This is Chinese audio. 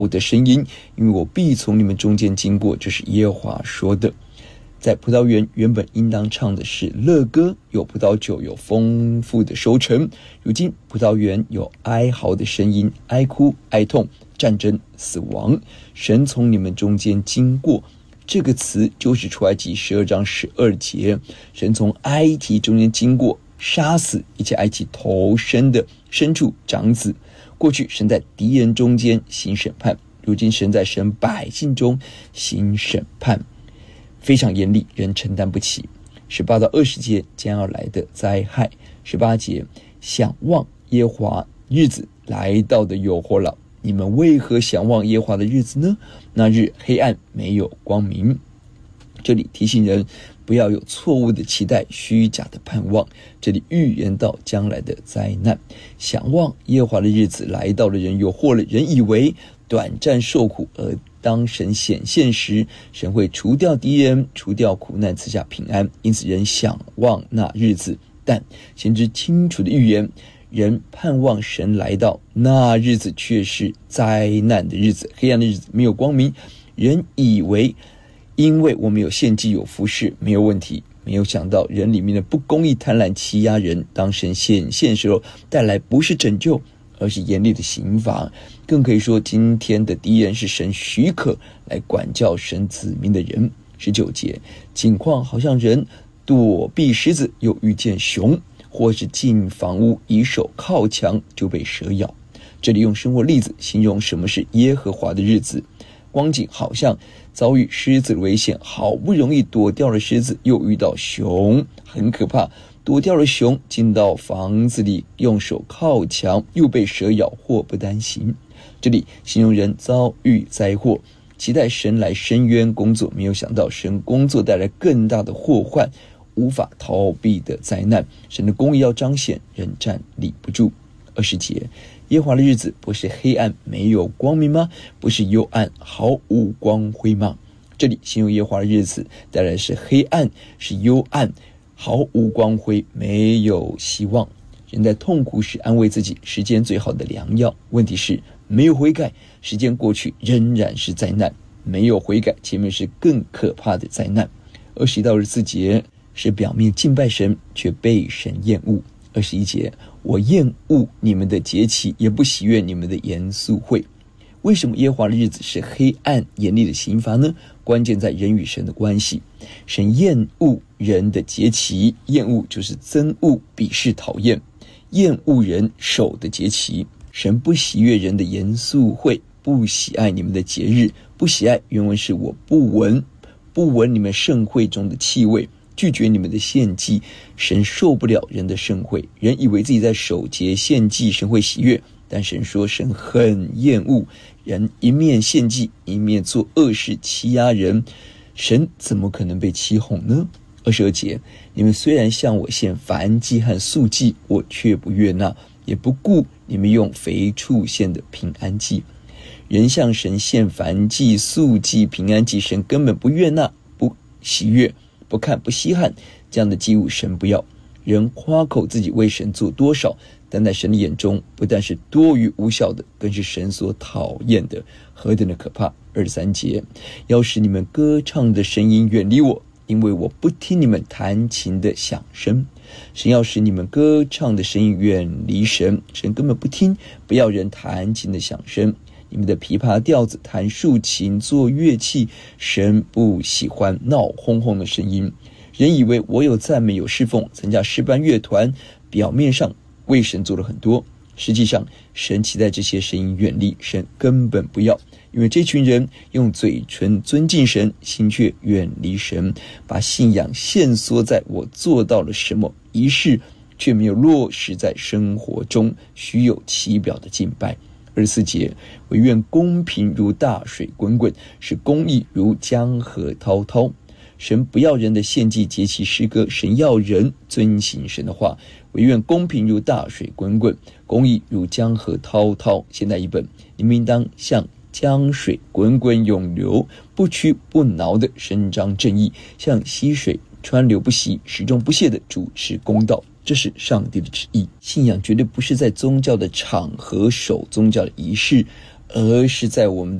我的声音，因为我必从你们中间经过，这是耶和华说的。在葡萄园原本应当唱的是乐歌，有葡萄酒，有丰富的收成。如今葡萄园有哀嚎的声音，哀哭、哀痛、战争、死亡。神从你们中间经过，这个词就是出埃及12章12节。神从埃及中间经过，杀死一切埃及头生的牲畜长子。过去神在敌人中间行审判，如今神在神百姓中行审判，非常严厉，人承担不起。18到20节将要来的灾害。18节，想望耶和华日子来到的有祸了。你们为何想望耶和华的日子呢？那日黑暗，没有光明。这里提醒人不要有错误的期待，虚假的盼望。这里预言到将来的灾难。想望耶和华的日子来到了，人有祸了。人以为短暂受苦，而当神显现时，神会除掉敌人，除掉苦难，赐下平安。因此人想望那日子，但先知清楚的预言，人盼望神来到，那日子却是灾难的日子，黑暗的日子，没有光明。人以为因为我们有献祭有服事没有问题，没有想到人里面的不公义贪婪欺压人，当神显现的时候，带来不是拯救，而是严厉的刑罚。更可以说今天的敌人是神许可来管教神子民的人。19节，景况好像人躲避狮子，又遇见熊，或是进房屋以手靠墙就被蛇咬。这里用生活例子形容什么是耶和华的日子，光景好像遭遇狮子的危险，好不容易躲掉了狮子，又遇到熊，很可怕。躲掉了熊，进到房子里，用手靠墙，又被蛇咬，祸不单行。这里形容人遭遇灾祸，期待神来伸冤工作，没有想到神工作带来更大的祸患，无法逃避的灾难。神的公义要彰显，人站立不住。20节，耶和华的日子不是黑暗没有光明吗？不是幽暗毫无光辉吗？这里形容耶和华的日子带来是黑暗，是幽暗，毫无光辉，没有希望。人在痛苦时安慰自己，时间最好的良药。问题是没有悔改，时间过去仍然是灾难。没有悔改，前面是更可怕的灾难。21到24节是表面敬拜神，却被神厌恶。21节，我厌恶你们的节期，也不喜悦你们的严肃会。为什么耶和华的日子是黑暗严厉的刑罚呢？关键在人与神的关系。神厌恶人的节期，厌恶就是憎恶、鄙视、讨厌，厌恶人守的节期。神不喜悦人的严肃会，不喜爱你们的节日。不喜爱原文是我不闻你们盛会中的气味，拒绝你们的献祭。神受不了人的盛会，人以为自己在守节献祭，神会喜悦，但神说神很厌恶人一面献祭，一面做恶事欺压人，神怎么可能被欺哄呢？22节，你们虽然向我献燔祭和素祭，我却不悦纳，也不顾你们用肥畜献的平安祭。人向神献燔祭、素祭、平安祭，神根本不悦纳，不喜悦，不看，不稀罕，这样的祭物神不要。人夸口自己为神做多少，但在神的眼中不但是多余无效的，更是神所讨厌的，何等的可怕。23节，要使你们歌唱的声音远离我，因为我不听你们弹琴的响声。神要使你们歌唱的声音远离神，神根本不听，不要人弹琴的响声。你们的琵琶、调子、弹竖琴、做乐器，神不喜欢闹哄哄的声音。人以为我有赞美有侍奉，参加诗班乐团，表面上为神做了很多，实际上神期待这些声音远离，神根本不要。因为这群人用嘴唇尊敬神，心却远离神，把信仰限缩在我做到了什么仪式，却没有落实在生活中，虚有其表的敬拜。24节，惟愿公平如大水滚滚，使公义如江河滔滔。神不要人的献祭节期诗歌，神要人遵行神的话。惟愿公平如大水滚滚，公义如江河滔滔。现代译本，你们应当像江水滚滚涌流，不屈不挠的伸张正义，像溪水川流不息，始终不懈的主持公道。这是上帝的旨意。信仰绝对不是在宗教的场合守宗教的仪式， 而是在我们